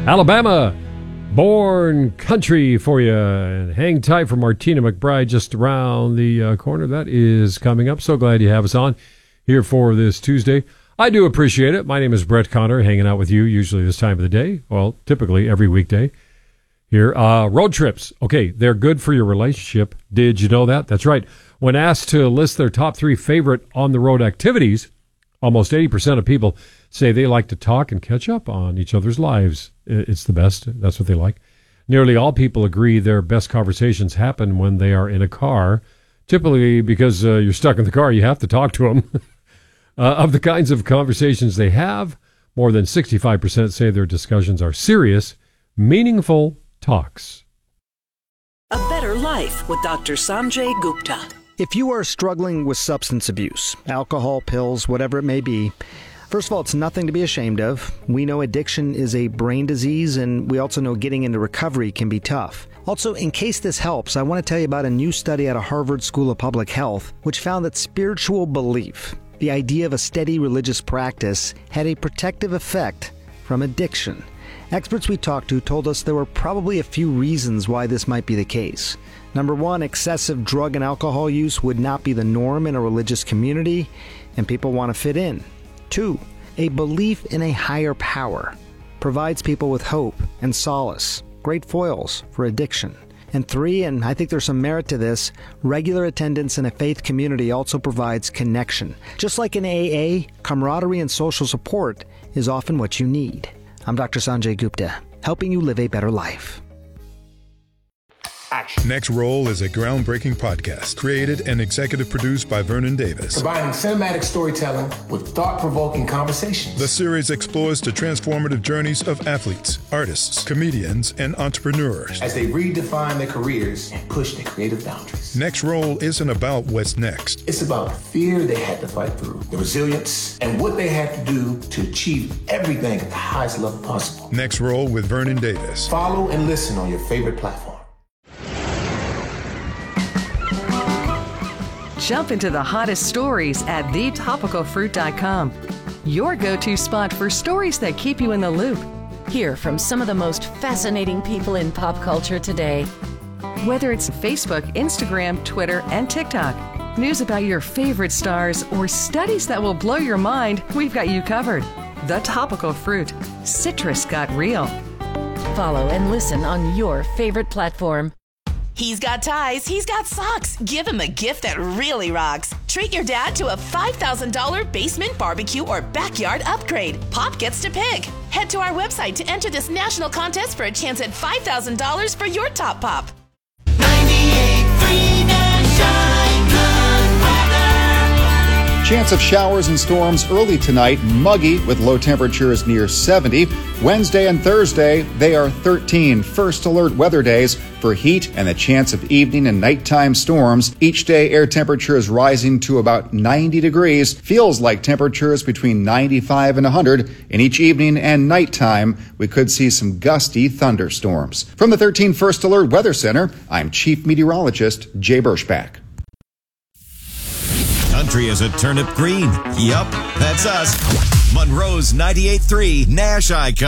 Alabama, born country for you. And hang tight for Martina McBride just around the corner. That is coming up. So glad you have us on here for this Tuesday. I do appreciate it. My name is Brett Connor, hanging out with you usually this time of the day. Well, typically every weekday here. Road trips. Okay, they're good for your relationship. Did you know that? That's right. When asked to list their top 3 favorite on-the-road activities, almost 80% of people say they like to talk and catch up on each other's lives. It's the best. That's what they like. Nearly all people agree their best conversations happen when they are in a car. Typically, because you're stuck in the car, you have to talk to them. Of the kinds of conversations they have, more than 65% say their discussions are serious, meaningful talks. A Better Life with Dr. Sanjay Gupta. If you are struggling with substance abuse, alcohol, pills, whatever it may be, first of all, it's nothing to be ashamed of. We know addiction is a brain disease, and we also know getting into recovery can be tough. Also, in case this helps, I want to tell you about a new study out of Harvard School of Public Health, which found that spiritual belief, the idea of a steady religious practice, had a protective effect from addiction. Experts we talked to told us there were probably a few reasons why this might be the case. Number one, excessive drug and alcohol use would not be the norm in a religious community, and people want to fit in. 2, a belief in a higher power provides people with hope and solace, great foils for addiction. And 3, and I think there's some merit to this, regular attendance in a faith community also provides connection. Just like in AA, camaraderie and social support is often what you need. I'm Dr. Sanjay Gupta, helping you live a better life. Action. Next Roll is a groundbreaking podcast created and executive produced by Vernon Davis. Combining cinematic storytelling with thought-provoking conversations. The series explores the transformative journeys of athletes, artists, comedians, and entrepreneurs as they redefine their careers and push their creative boundaries. Next Roll isn't about what's next. It's about the fear they had to fight through, the resilience, and what they had to do to achieve everything at the highest level possible. Next Roll with Vernon Davis. Follow and listen on your favorite platform. Jump into the hottest stories at thetopicalfruit.com. Your go-to spot for stories that keep you in the loop. Hear from some of the most fascinating people in pop culture today. Whether it's Facebook, Instagram, Twitter, and TikTok, news about your favorite stars, or studies that will blow your mind, we've got you covered. The Topical Fruit. Citrus got real. Follow and listen on your favorite platform. He's got ties, he's got socks. Give him a gift that really rocks. Treat your dad to a $5,000 basement barbecue or backyard upgrade. Pop gets to pick. Head to our website to enter this national contest for a chance at $5,000 for your top pop. 98.3 Sunshine, good weather. Chance of showers and storms early tonight, muggy with low temperatures near 70. Wednesday and Thursday, they are 13 first alert weather days for heat and the chance of evening and nighttime storms. Each day, air temperature is rising to about 90 degrees. Feels like temperatures between 95 and 100. And each evening and nighttime, we could see some gusty thunderstorms. From the 13 First Alert Weather Center, I'm Chief Meteorologist Jay Berschbach. Country is a turnip green. Yup, that's us. Monroe's 98.3 Nash Icon.